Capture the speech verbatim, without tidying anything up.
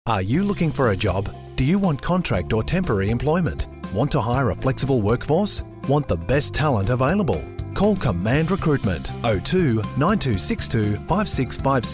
Are you looking for a job? Do you want contract or temporary employment? Want to hire a flexible workforce? Want the best talent available? Call Command Recruitment oh two nine two six two five six five six